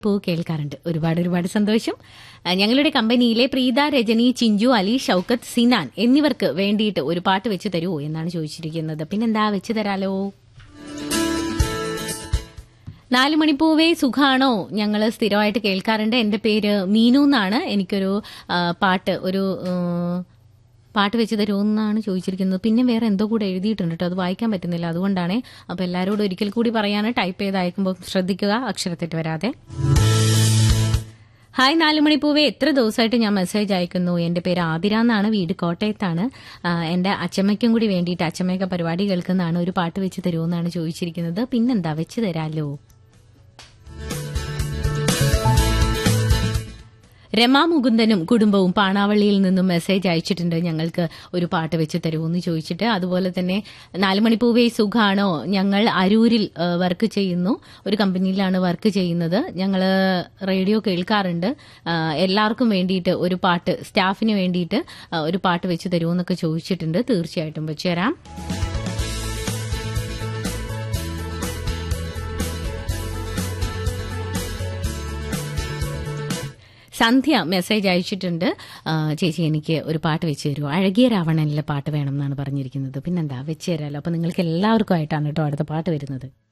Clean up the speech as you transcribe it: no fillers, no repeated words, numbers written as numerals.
കേൾക്കാറുണ്ട്. ഒരുപാട് സന്തോഷം. ഞങ്ങളുടെ കമ്പനിയിലെ പ്രീത, രജനി, ചിഞ്ചു, അലി, ഷൌക്കത്ത്, സിനാൻ എന്നിവർക്ക് വേണ്ടിയിട്ട് ഒരു പാട്ട് വെച്ച് തരുമോ എന്നാണ് ചോദിച്ചിരിക്കുന്നത്. പിന്നെന്താ, വെച്ച് തരാലോ. 4 മണിപ്പൂവേ സുഖാണോ? ഞങ്ങൾ സ്ഥിരമായിട്ട് കേൾക്കാറുണ്ട്. എന്റെ പേര് മീനു എന്നാണ്. എനിക്കൊരു പാട്ട് വെച്ച് തരുമെന്നാണ് ചോദിച്ചിരിക്കുന്നത്. പിന്നെ വേറെ എന്തോ കൂടെ എഴുതിയിട്ടുണ്ട് കേട്ടോ, അത് വായിക്കാൻ പറ്റുന്നില്ല, അതുകൊണ്ടാണ്. അപ്പോൾ എല്ലാവരോടും ഒരിക്കൽ കൂടി പറയാണ്, ടൈപ്പ് ചെയ്ത് അയക്കുമ്പോൾ ശ്രദ്ധിക്കുക അക്ഷരത്തെറ്റ് വരാതെ. ഹായ് 4 മണിപ്പൂവേ, എത്ര ദിവസമായിട്ട് ഞാൻ മെസ്സേജ് അയക്കുന്നു. എന്റെ പേര് ആതിര എന്നാണ്, വീട് കോട്ടയത്താണ്. എന്റെ അച്ചമ്മയ്ക്കും കൂടി വേണ്ടിയിട്ട്, അച്ചമ്മയൊക്കെ പരിപാടി കേൾക്കുന്നതാണ്, ഒരു പാട്ട് വെച്ച് തരുമെന്നാണ് ചോദിച്ചിരിക്കുന്നത്. പിന്നെന്താ, വെച്ച് തരാലോ. രമാ മുകുന്ദനും കുടുംബവും പാണാവള്ളിയിൽ നിന്നും മെസ്സേജ് അയച്ചിട്ടുണ്ട്, ഞങ്ങൾക്ക് ഒരു പാട്ട് വെച്ച് തരുമെന്ന് ചോദിച്ചിട്ട്. അതുപോലെ തന്നെ 4 മണിപ്പൂവേ സുഖാണോ? ഞങ്ങൾ അരൂരിൽ വർക്ക് ചെയ്യുന്നു, ഒരു കമ്പനിയിലാണ് വർക്ക് ചെയ്യുന്നത്. ഞങ്ങൾ റേഡിയോ കേൾക്കാറുണ്ട്. എല്ലാവർക്കും വേണ്ടിയിട്ട് ഒരു പാട്ട്, സ്റ്റാഫിന് വേണ്ടിയിട്ട് ഒരു പാട്ട് വെച്ച് തരുമെന്നൊക്കെ ചോദിച്ചിട്ടുണ്ട്. തീർച്ചയായിട്ടും വെച്ച് തരാം. സന്ധ്യ മെസ്സേജ് അയച്ചിട്ടുണ്ട്, ചേച്ചി എനിക്ക് ഒരു പാട്ട് വെച്ച് തരുമോ, അഴകിയ രാവണനിലെ പാട്ട് വേണം എന്നാണ് പറഞ്ഞിരിക്കുന്നത്. പിന്നെന്താ, വെച്ച് തരാമല്ലോ. അപ്പം നിങ്ങൾക്ക് എല്ലാവർക്കും ആയിട്ടാണ് കേട്ടോ അടുത്ത പാട്ട് വരുന്നത്.